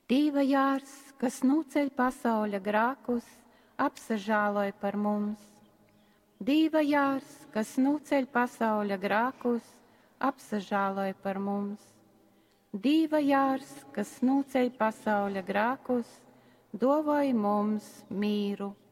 Dieva jārs, kas nuceļ pasauļa grākus, apsažāloj par mums. Dieva jārs, kas nuceļ pasauļa grākus, apsažāloj par mums. Dieva jārs, kas nuceļ pasauļa grākus, dovoj mums mīru.